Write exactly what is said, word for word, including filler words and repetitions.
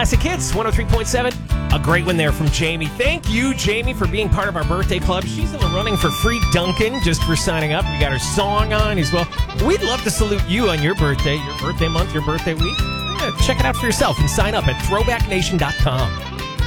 Classic Hits, one oh three point seven. A great one there from Jamie. Thank you, Jamie, for being part of our birthday club. She's in the running for free Duncan just for signing up. We got her song on as well. We'd love to salute you on your birthday, your birthday month, your birthday week. Yeah, check it out for yourself and sign up at throwback nation dot com.